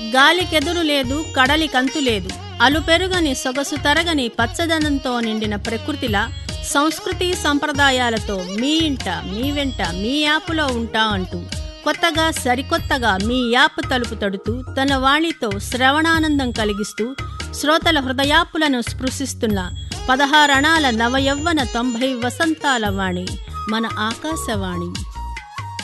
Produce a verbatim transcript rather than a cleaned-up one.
గాలికెదురు లేదు, కడలి కంతు లేదు, అలుపెరుగని సొగసు తరగని పచ్చదనంతో నిండిన ప్రకృతిలా సంస్కృతి సంప్రదాయాలతో మీ ఇంట మీ వెంట మీ యాపులో ఉంటా అంటూ కొత్తగా సరికొత్తగా మీ యాప్ తలుపు తడుతూ తన వాణితో శ్రవణానందం కలిగిస్తూ శ్రోతల హృదయాపులను స్పృశిస్తున్న పదహారణాల నవయవ్వన తొంభై వసంతాల వాణి మన ఆకాశవాణి.